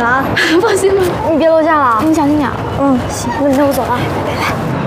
了啊！ 放心吧， 你别落下了啊！ 你小心点。 嗯，行，那我走了，拜拜。